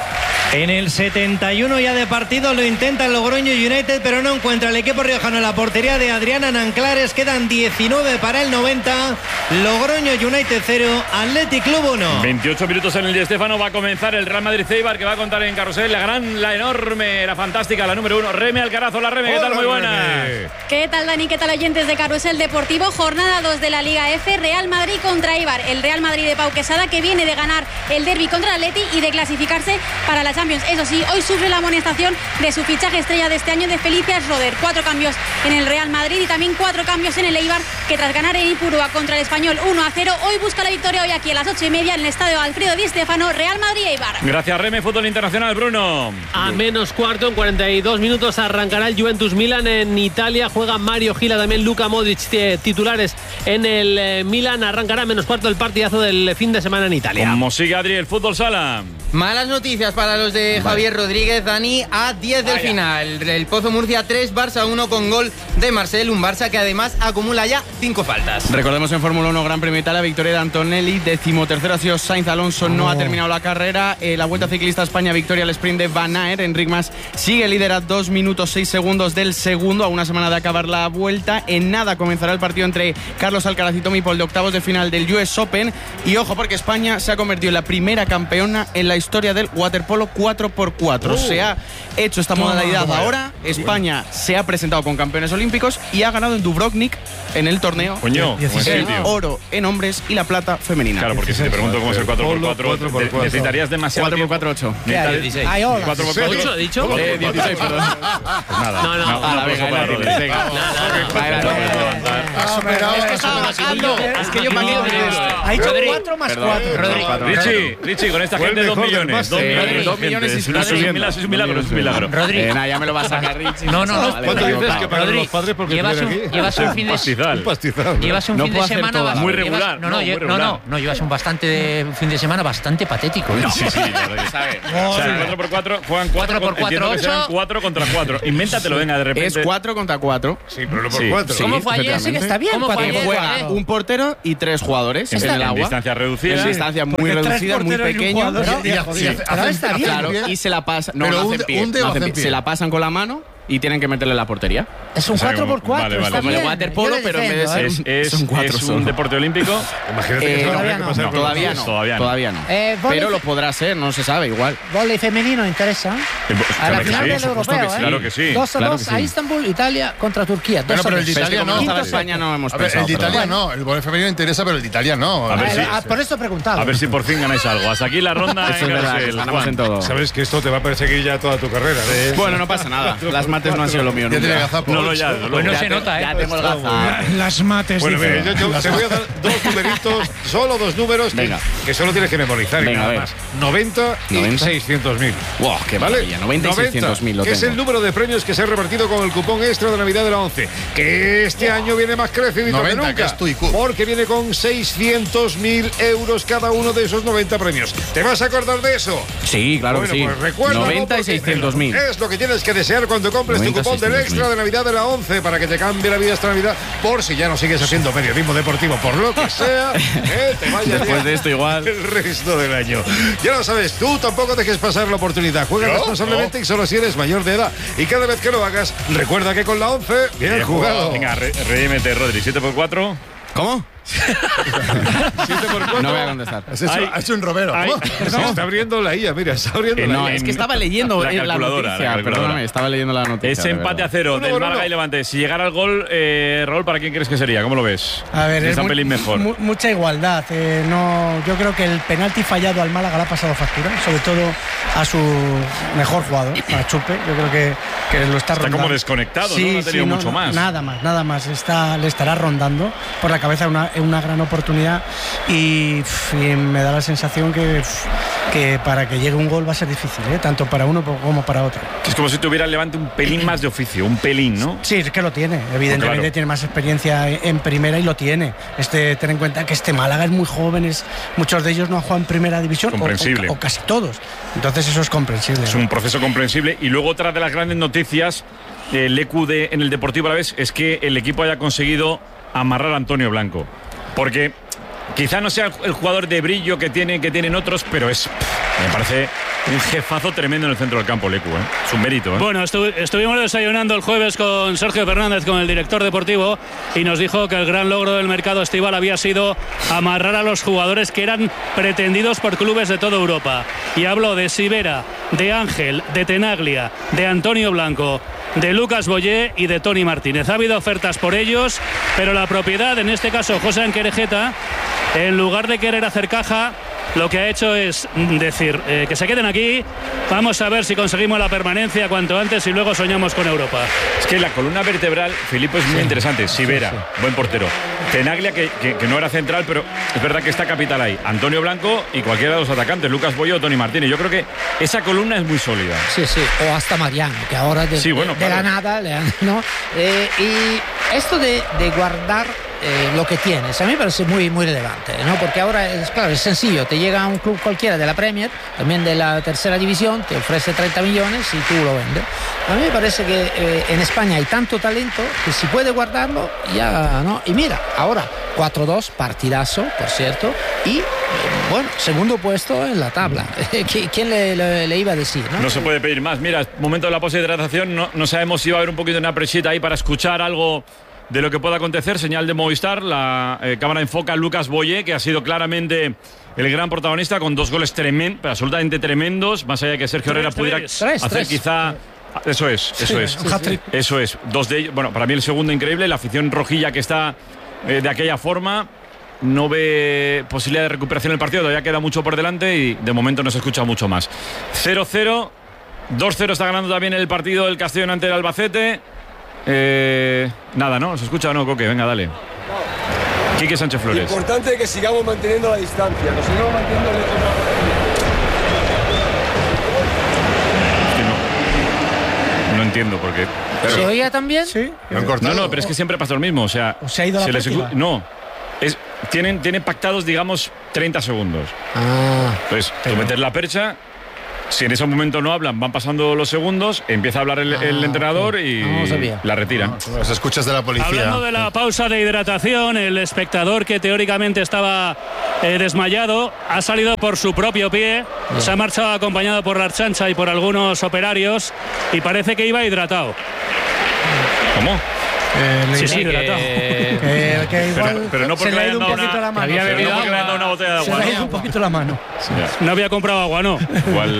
En el 71 ya de partido lo intenta el Logroño United, pero no encuentra el equipo riojano la portería de Adriana Nanclares. Quedan 19 para el 90. Logroño United 0, Athletic Club 1. 28 minutos en el Di Stéfano. Va a comenzar el Real Madrid-Eibar, que va a contar en carrusel la enorme, la fantástica, la número 1, Reme Alcaraz. Hola, Reme, ¿qué tal? Muy buenas. ¿Qué tal, Dani? ¿Qué tal, oyentes de Carrusel Deportivo? Jornada 2 de la Liga F, Real Madrid contra Eibar. El Real Madrid de Pau Quesada, que viene de ganar el derbi contra el Atleti y de clasificarse para la Champions. Eso sí, hoy sufre la amonestación de su fichaje estrella de este año, de Felicias Roder. 4 cambios en el Real Madrid y también 4 cambios en el Eibar, que tras ganar en Ipurúa contra el Español 1-0, hoy busca la victoria hoy aquí a las 8:30 en el estadio Alfredo Di Stéfano, Real Madrid-Eibar. Gracias, Reme. Fútbol internacional, Bruno. A menos cuarto, en 42 minutos arrancará el Juventus Milan en Italia. Juega Mario Gila, también Luka Modric, titulares en el Milan. Arrancará a menos cuarto el partidazo del fin de semana en Italia. Como sigue, Adri, el fútbol sala. Malas noticias para los de Javier Rodríguez, Dani, a 10 del final. El Pozo Murcia 3, Barça 1 con gol de Marcel, un Barça que además acumula ya 5 faltas. Recordemos en Fórmula 1 Gran Premio Italia, victoria de Antonelli, 13º ha sido Sainz, Alonso no ha terminado la carrera. La Vuelta Ciclista a España, victoria al sprint de Van Aert. Enric Mas sigue líder a 2 minutos 6 segundos del segundo, a una semana de acabar la vuelta. En nada comenzará el partido entre Carlos Alcaraz y Tommy Paul de octavos de final del US Open. Y ojo, porque España se ha convertido en la primera campeona en la historia del waterpolo 4x4. Se ha hecho esta modalidad ahora. España se ha presentado con campeones olímpicos y ha ganado en Dubrovnik en el torneo. El oro en hombres y la plata femenina. Claro, porque si te pregunto cómo es el 4x4, necesitarías demasiado 4x4, 8. 4x4, ¿he dicho? 16, perdón. Pues nada. Es que yo pagué. Ha hecho 4 más 4. Richie, con esta gente 2 millones. 2 millones y es un milagro, es un milagro. Rodri. Ya me lo vas a sacar, Richie. No. ¿Cuánto dices que para los padres porque llevas un fin de Llevas un fin de semana muy regular. No, llevas un fin de semana bastante patético. Sí, la verdad que sabe. O sea, 4x4 juegan 4 8. 4 contra 4. Invéntatelo, venga, de repente. Es 4 contra 4. Sí, pero no por 4. ¿Cómo fue ayer? Sí que está bien. Juega un portero y 3 jugadores en el agua. En distancia reducida. En distancia muy reducida, muy pequeño. Claro, y se la pasan. No, no hacen pie. Se la pasan con la mano y tienen que meterle la portería. Es un 4x4. Vale. Como el waterpolo, pero en vez de ser es un deporte olímpico. Imagínate que todavía no. Pero lo podrá ser, no se sabe igual. Vóley femenino interesa. A la final del europeo, Claro que sí. 2-2 a Istanbul, Italia contra Turquía. Pero el de Italia no. España no hemos pensado. A ver, el de Italia no. El vóley femenino interesa, pero el de Italia no. Por eso he preguntado. A ver si por fin ganáis algo. Hasta aquí la ronda. Ganamos en todo. Sabes que esto te va a perseguir ya toda tu carrera. Bueno, no pasa nada. Las mates no han sido lo mío. No se nota, Ya tengo el gaza. Las mates. Bueno, mira, yo te voy a dar 2 numeritos, solo 2 números que solo tienes que memorizar. Venga, nada más. 90 y 600.000. Wow, qué maravilla. 90 y 600.000. Que es el número de premios que se ha repartido con el cupón extra de Navidad de la 11. Que este año viene más crecidito que nunca. Que es tu IQ. Porque viene con 600.000 euros cada uno de esos 90 premios. ¿Te vas a acordar de eso? Sí, claro que sí. Pues recuerda, 90 y 600.000. Es lo que tienes que desear cuando compres tu cupón del extra de Navidad de la 11 para que te cambie la vida esta Navidad. Por si ya no sigues haciendo periodismo deportivo, por lo que sea, te vaya después de esto igual el resto del año. Ya lo sabes, tú tampoco dejes pasar la oportunidad. Juega responsablemente y solo si eres mayor de edad. Y cada vez que lo hagas, recuerda que con la 11, bien jugado. Venga, redímete, Rodri. 7x4. ¿Cómo? 7x4. No voy a contestar. Ha hecho un robero. Se está abriendo la IA, mira, está abriendo la IA. Es que estaba leyendo la noticia. Perdóname, estaba leyendo la noticia. Es empate a 0 del Málaga y Levante. Si llegara el gol, Raúl, ¿para quién crees que sería? ¿Cómo lo ves? A ver, es un pelín mejor. Mucha igualdad. Yo creo que el penalti fallado al Málaga le ha pasado factura, sobre todo a su mejor jugador, a Chupe. Yo creo que lo está rondando. Está como desconectado, ¿no? No ha tenido mucho más. Nada más. Le estará rondando por la cabeza. cabeza es una gran oportunidad y me da la sensación que para que llegue un gol va a ser difícil, tanto para uno como para otro. Es como si tuviera el Levante un pelín más de oficio, un pelín, ¿no? Sí, es que lo tiene, evidentemente claro. Tiene más experiencia en primera y lo tiene. Ten en cuenta que Málaga es muy joven, muchos de ellos no han jugado en primera división o casi todos, entonces eso es comprensible. Es un proceso comprensible. Y luego otra de las grandes noticias, Lecu en el Deportivo Alavés, es que el equipo haya conseguido amarrar a Antonio Blanco, porque quizá no sea el jugador de brillo que tienen otros, pero me parece un jefazo tremendo en el centro del campo, Lecu, Es un mérito, Bueno, estuvimos desayunando el jueves con Sergio Fernández, con el director deportivo, y nos dijo que el gran logro del mercado estival había sido amarrar a los jugadores que eran pretendidos por clubes de toda Europa. Y habló de Sivera, de Ángel, de Tenaglia, de Antonio Blanco, de Lucas Boyé y de Tony Martínez. Ha habido ofertas por ellos, pero la propiedad, en este caso José Anquerejeta, en lugar de querer hacer caja, lo que ha hecho es decir que se queden aquí, vamos a ver si conseguimos la permanencia cuanto antes y luego soñamos con Europa. Es que la columna vertebral, Filipe, es muy interesante. Sivera, buen portero. Tenaglia, que no era central, pero es verdad que está capital ahí. Antonio Blanco y cualquiera de los atacantes, Lucas Boyo o Tony Martínez. Yo creo que esa columna es muy sólida. Sí, o hasta Mariano, que ahora de la nada, ¿no? Y esto de guardar lo que tienes, a mí me parece muy, muy relevante, ¿no? Porque ahora es sencillo, te llega a un club cualquiera de la Premier, también de la tercera división, te ofrece 30 millones y tú lo vendes. A mí me parece que en España hay tanto talento que si puede guardarlo, ya, ¿no? Y mira, ahora 4-2, partidazo, por cierto, y segundo puesto en la tabla. ¿Quién le iba a decir? No se puede pedir más. Mira, momento de la pose de hidratación, no sabemos si va a haber un poquito de una prechita ahí para escuchar algo de lo que pueda acontecer. Señal de Movistar, la cámara enfoca a Lucas Boyé, que ha sido claramente el gran protagonista, con 2 goles absolutamente tremendos, más allá de que Sergio Herrera pudiera hacer quizá... Eso es. 2 de ellos. Bueno, para mí el segundo increíble. La afición rojilla que está de aquella forma no ve posibilidad de recuperación del partido. Todavía queda mucho por delante y de momento no se escucha mucho más. 0-0, 2-0 está ganando también el partido el Castellón ante el Albacete. Nada, ¿no? ¿Se escucha o no, Coque? Venga, dale. Quique Sánchez Flores. Importante que sigamos manteniendo la distancia. Nos sigamos manteniendo el No entiendo por qué. ¿Se oía también? Sí. No, pero es que siempre pasa lo mismo. O sea, ¿se ha ido la partida? No. Tienen pactados, digamos, 30 segundos. Entonces, tú metes la percha. Si en ese momento no hablan, van pasando los segundos, empieza a hablar el entrenador y la retira. Los escuchas de la policía. Hablando de la pausa de hidratación, el espectador que teóricamente estaba desmayado ha salido por su propio pie, se ha marchado acompañado por la Archancha y por algunos operarios y parece que iba hidratado. ¿Cómo? Sí, hidratado. Pero no porque le hayan dado una botella de agua. Se le ha ido un poquito la mano. No había comprado agua, ¿no? Igual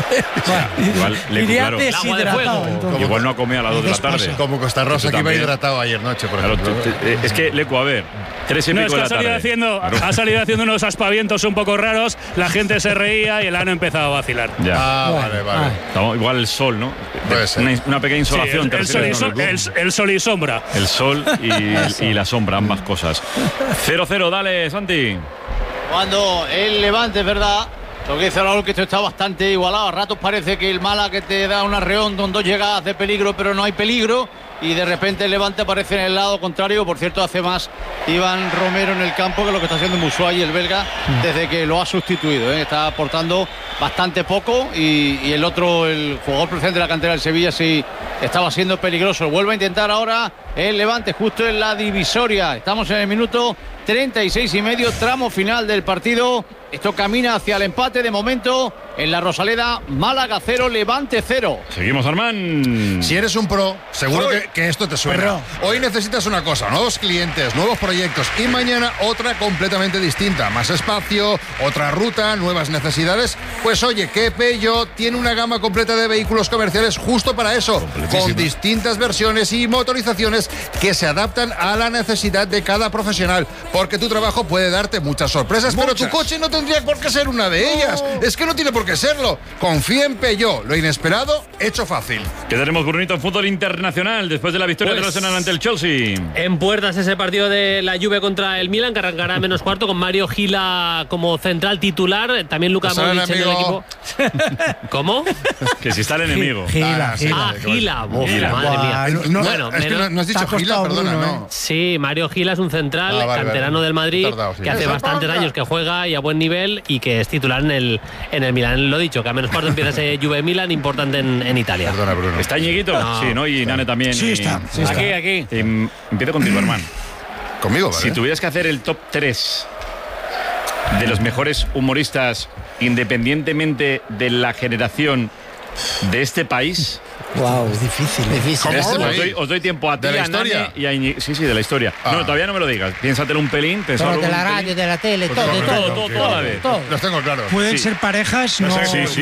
iría deshidratado. Igual no ha comido a las 2 de la tarde. Como Costa Rosa, que iba hidratado ayer noche, por ejemplo. Es que, Lecu, a ver, 3 y pico de la tarde. Ha salido haciendo unos aspavientos un poco raros, la gente se reía y el ano ha empezado a vacilar. Vale. Igual el sol, ¿no? Una pequeña insolación. El sol y sombra. El sol y la sombra, ambas cosas. 0-0, dale, Santi. Cuando el Levante, es verdad, lo que dice Raúl, que esto está bastante igualado. A ratos parece que el Málaga que te da un arreón con 2 llegadas de peligro, pero no hay peligro. Y de repente el Levante aparece en el lado contrario. Por cierto, hace más Iván Romero en el campo que lo que está haciendo Musuay, el belga, desde que lo ha sustituido. Está aportando bastante poco y el otro, el jugador presente de la cantera del Sevilla, sí estaba siendo peligroso. Vuelve a intentar ahora el Levante justo en la divisoria. Estamos en el minuto 36,5, tramo final del partido. Esto camina hacia el empate de momento en la Rosaleda. Málaga 0, Levante 0. Seguimos, Armán. Si eres un pro, seguro que esto te suena. Hoy necesitas una cosa, nuevos clientes, nuevos proyectos, y mañana otra completamente distinta. Más espacio, otra ruta, nuevas necesidades. Pues oye, que Peugeot tiene una gama completa de vehículos comerciales justo para eso, con distintas versiones y motorizaciones que se adaptan a la necesidad de cada profesional, porque tu trabajo puede darte muchas sorpresas, pero tu coche no tendría por qué ser una de ellas. Es que no tiene por por qué serlo. Confía en Peugeot. Lo inesperado, hecho fácil. ¿Qué tenemos, Brunito, en fútbol internacional después de la victoria del Arsenal ante el Chelsea? En puertas ese partido de la Juve contra el Milan, que arrancará menos cuarto con Mario Gila como central titular. También Luka Modric en el equipo. ¿Cómo? Que si está el enemigo. Gila. Madre mía. Bueno, es que no has dicho Gila, perdona, no. Sí, Mario Gila es un central canterano del Madrid que hace bastantes años que juega y a buen nivel y que es titular en el Milan. Lo dicho, que a menos cuarto empieza ese Juve Milan importante en Italia. Perdona, Bruno. ¿Está Íñiguito? No. Sí, ¿no? Y Nane también. Sí, está. Aquí. Empiezo contigo, hermano. Conmigo, ¿vale? Si tuvieras que hacer el top 3 de los mejores humoristas, independientemente de la generación de este país. Wow, es difícil. Os doy tiempo a ti, a Nane y a Íñigo. Sí, de la historia. No, todavía no me lo digas. Piénsatelo un pelín. Pero de la radio, de la tele, todo a la vez. Los tengo claros. Pueden ser parejas, no.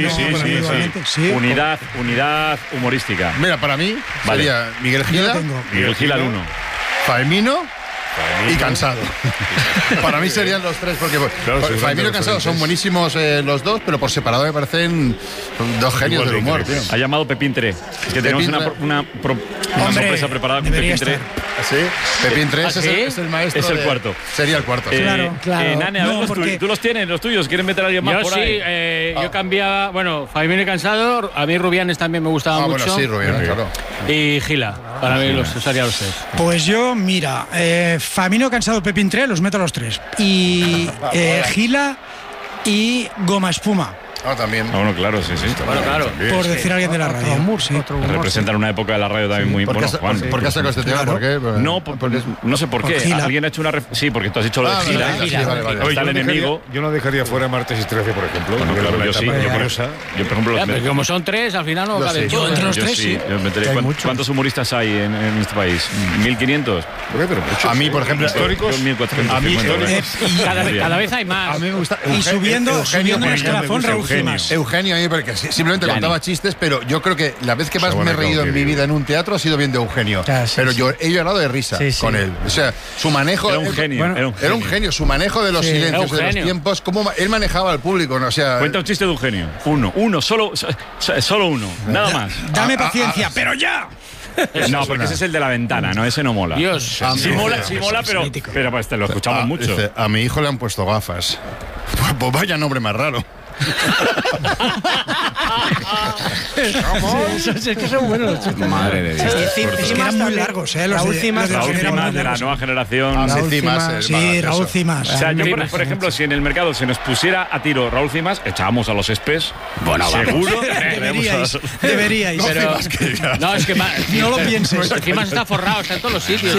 Sí. Unidad humorística. Mira, para mí sería Miguel Gila. Miguel Gila al 1. Faemino y Cansado. Para mí serían los tres, porque Faemino y Cansado son buenísimos los dos, pero por separado me parecen dos genios del humor, tío. Ha llamado Pepín 3. Es que tenemos una sorpresa preparada con Pepín 3. ¿Sí? Pepín 3 es el maestro. Es el cuarto. Sería el cuarto. Claro. Nane, a ver, tú los tienes, los tuyos. ¿Quieren meter a alguien más por ahí? Yo cambiaba, Faemino y Cansado. A mí Rubianes también me gustaba mucho. Bueno, sí, Rubianes, claro. Y Gila. Para mí los usaría los tres. Pues yo, mira, Faemino, Cansado, Pepín 3, los meto a los tres. Y Gila y Goma Espuma. También. Bueno, claro, sí. Bueno, claro. Por decir alguien de la radio. Representan una época de la radio también muy... Bueno, Juan. ¿Por qué has sacado este tema? ¿Por qué? No sé por qué. Alguien ha hecho una... Sí, porque tú has dicho lo de Gila. Está el enemigo. Yo no dejaría fuera Martes y 13, por ejemplo. Yo sí. Yo, por ejemplo... Como son tres, al final no cabe. Yo entre los tres, sí. ¿Cuántos humoristas hay en este país? ¿1.500? A mí, por ejemplo, históricos. 1.400. A mí, cada vez hay más. A mí me gusta. Y subiendo el escalafón, Raúl Cimas. Eugenio, a mí porque simplemente contaba chistes, pero yo creo que la vez que más me he reído en mi vida en un teatro ha sido viendo Eugenio. Pero yo he llorado de risa con él. O sea, su manejo... Era un genio. Era un genio. Su manejo de los silencios, de los tiempos, cómo él manejaba al público. ¿No? O sea, cuenta un chiste de Eugenio. Uno, solo uno. Nada más. Dame paciencia, pero ya. No, porque ese es el de la ventana, ¿no? Ese no mola. Dios. Sí mola, pero pues te lo escuchamos mucho. Dice, a mi hijo le han puesto gafas. Pues vaya nombre más raro. Es que son buenos los chistes. Madre de Dios. Es que eran muy largos, Raúl Cimas de la nueva generación. Raúl Cimas. O sea, yo, por ejemplo, si en el mercado se nos pusiera a tiro Raúl Cimas, echábamos a los espes. Bueno, seguro. Deberíais. Pero no, es que no lo pienses. Cimas está forrado, está en todos los sitios.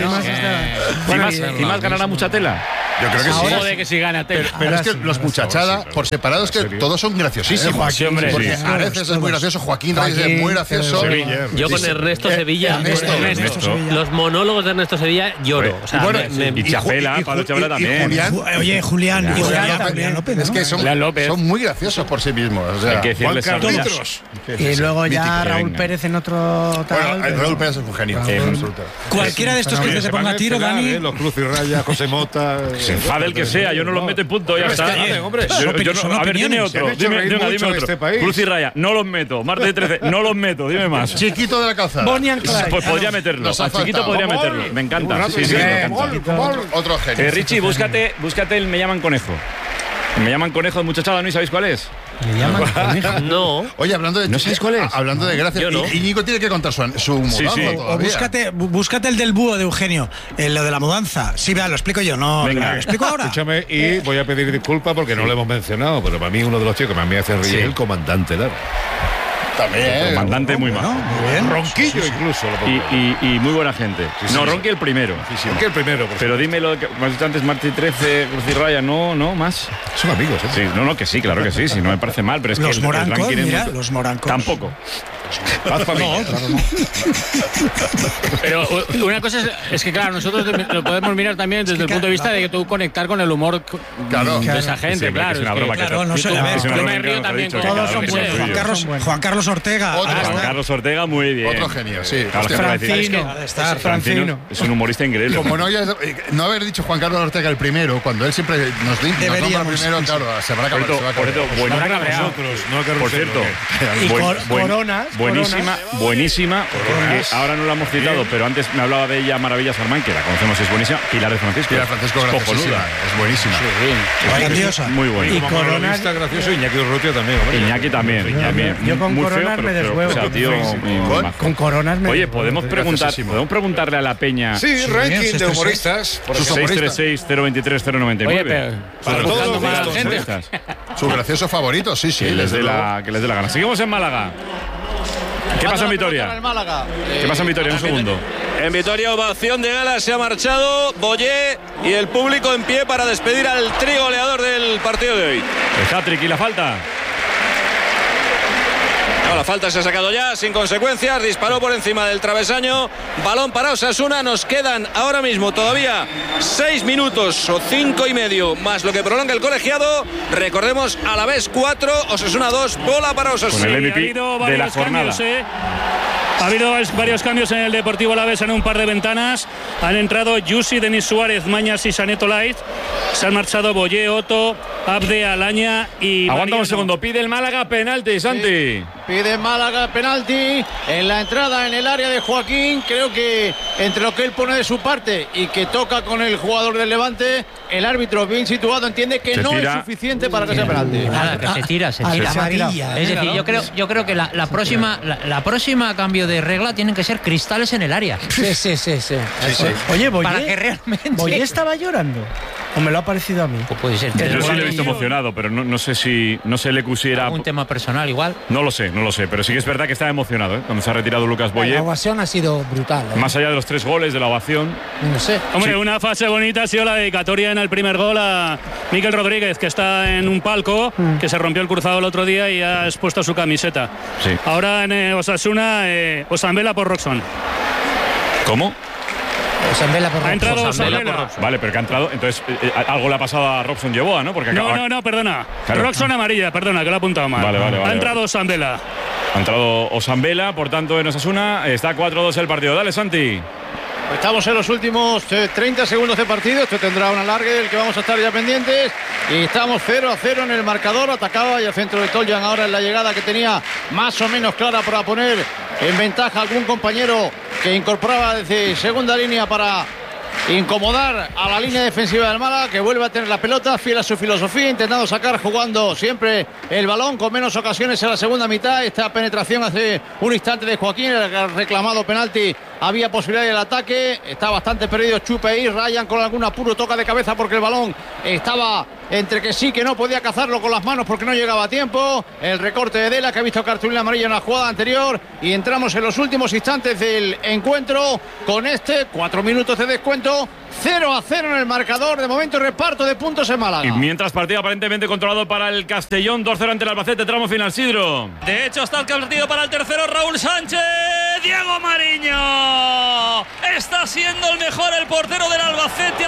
Cimas ganará mucha tela. Yo creo que sí. Joder, que si gana tela. Pero es que los muchachada, por separado, es que todos son graciosísimos. Porque Areces es muy gracioso, Joaquín Reyes es muy gracioso. Yo con Ernesto Sevilla, los monólogos de Ernesto Sevilla lloro. Y Chapela, Pablo Chapela también. Oye, Julián López. Es que son muy graciosos por sí mismos. Hay que decirles a y luego ya Raúl Pérez en otro tal. Raúl Pérez es un genio. Cualquiera de estos que te ponga tiro, Dani. Los Cruz y Raya, José Mota. Se enfade el que sea, yo no los meto en punto, ya está. A ver, dime otro. Dime otro. Cruz y Raya, no los meto. Martes y 13, no los meto. Dime más. Chiquito de la Calzada. Bonnie and Clyde. Pues podría meterlo. A Chiquito podría meterlo. Me encanta. Sí, me encanta. Otro genio. Richie, búscate el Me llaman Conejo. Me llaman Conejo de muchachada, ¿no? ¿Y sabéis cuál es? ¿Me llaman Conejo? No. Oye, hablando de... ¿No sabéis cuál es? Hablando de gracia, Íñigo tiene que contar su mudanza todavía. O búscate el del búho de Eugenio, lo de la mudanza. Sí, vea, lo explico yo, no. Venga, lo explico ahora. Escúchame, y voy a pedir disculpas porque no lo hemos mencionado, pero para mí uno de los tíos que más me hace reír es el comandante Lara. También. El comandante muy malo. Muy bien. Ronquillo incluso. Y muy buena gente. No, Ronqui el primero. Ronqui el primero. Pero dime lo que me has dicho antes, Martí 13, Cruz y Raya, no, más. Son amigos, ¿eh? Sí, que sí, claro que sí, no me parece mal, pero es los que Morancos, el ranking mira, los Morancos. Tampoco. hijos. Paz familiar. No, claro, no. Pero una cosa es que, claro, nosotros lo podemos mirar también desde el punto de vista de que tú conectar con el humor de esa gente, sí, claro. Es una broma claro, no se le ve. Yo me río también con todos son buenos. Juan Carlos Ortega. Juan Carlos Ortega, muy bien. Otro genio, sí. Francino. Es un humorista increíble. Como no haber dicho Juan Carlos Ortega el primero, cuando él siempre nos nombra primero, claro, se habrá acabado. Por cierto, buenísima, porque ahora no la hemos citado, pero antes me hablaba de ella Maravilla Sarmán, que la conocemos, es buenísima. Pilar de Francisco. Pilar Francisco, graciosísima, es buenísima. Grandiosa. Muy buena. Y Corona está gracioso, Iñaki Urrutia también. Iñaki también. Yo con muy Coronas feo, me deshuevo. Con Coronas me Oye, podemos preguntarle a la Peña. Sí, ranking de humoristas. 636-023-099. Oye, para todos más gente. Su gracioso favorito, sí. Que les dé la gana. Seguimos en Málaga. ¿Qué pasa en Vitoria? ¿Qué pasa en Vitoria? Un segundo. En Vitoria, ovación de gala, se ha marchado Boyé y el público en pie para despedir al trigoleador del partido de hoy. El hat-trick y la falta. No, la falta se ha sacado ya, sin consecuencias, disparó por encima del travesaño, balón para Osasuna, nos quedan ahora mismo todavía 6 minutos o 5 y medio, más lo que prolonga el colegiado, recordemos, Alavés 4, Osasuna 2, bola para Osasuna. Con el MVP de la jornada. Ha habido varios cambios en el Deportivo Alavés en un par de ventanas. Han entrado Yusi, Denis Suárez, Mañas y Saneto Laiz. Se han marchado Boyé, Otto, Abde, Alaña y... Aguanta un segundo. Pide el Málaga penalti, Santi. Sí, pide Málaga penalti en la entrada en el área de Joaquín. Creo que entre lo que él pone de su parte y que toca con el jugador del Levante, el árbitro bien situado entiende que no es suficiente para que sea penalti. Nada, que se tira. Amarilla. Es decir, yo creo que la próxima cambio de regla tienen que ser cristales en el área. Sí. Oye, Boyé, para que realmente... ¿Boyé estaba llorando? ¿O me lo ha parecido a mí? Pues puede ser. Yo sí lo he visto emocionado, pero no sé si le pusiera... ¿Un tema personal igual? No lo sé, pero sí que es verdad que estaba emocionado, cuando se ha retirado Lucas Boyé. La ovación ha sido brutal. Más allá de los 3 goles, de la ovación. No sé. Hombre, una fase bonita ha sido la dedicatoria en el primer gol a Miquel Rodríguez, que está en un palco, que se rompió el cruzado el otro día y ha expuesto su camiseta. Sí. Ahora en Osasuna, Osambela por Roxon. ¿Cómo? Ha entrado Osambela. Vale, pero que ha entrado. Entonces, algo le ha pasado a Robson Yeboah, ¿no? Porque No, perdona. Claro. Roxon amarilla, perdona, que lo he apuntado mal. Vale. Ha entrado Osambela. Ha entrado Osambela, por tanto, en Osasuna. Está 4-2 el partido. Dale, Santi. Estamos en los últimos 30 segundos de partido. Esto tendrá un alargue del que vamos a estar ya pendientes. Y estamos 0-0 en el marcador. Atacaba y al centro de Toljan ahora en la llegada que tenía más o menos clara para poner en ventaja a algún compañero que incorporaba desde segunda línea para incomodar a la línea defensiva del Málaga, que vuelve a tener la pelota, fiel a su filosofía, intentando sacar, jugando siempre el balón, con menos ocasiones en la segunda mitad. Esta penetración hace un instante de Joaquín, el reclamado penalti, había posibilidad del ataque, está bastante perdido Chupe y Ryan con algún apuro, toca de cabeza porque el balón estaba entre que sí, que no, podía cazarlo con las manos porque no llegaba a tiempo. El recorte de Dela, que ha visto cartulina amarilla en la jugada anterior, y entramos en los últimos instantes del encuentro con 4 minutos de descuento. 0-0 en el marcador, de momento reparto de puntos en Málaga. Y mientras partido aparentemente controlado para el Castellón, 2-0 ante el Albacete, tramo final, Sidro. De hecho, está el partido para el tercero, Raúl Sánchez. Diego Mariño está siendo el mejor, el portero del Albacete.